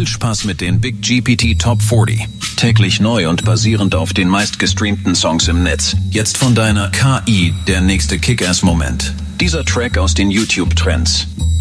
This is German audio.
Spaß mit den Big GPT Top 40. Täglich neu und basierend auf den meistgestreamten Songs im Netz. Jetzt von deiner KI der nächste Kick-Ass-Moment. Dieser Track aus den YouTube-Trends.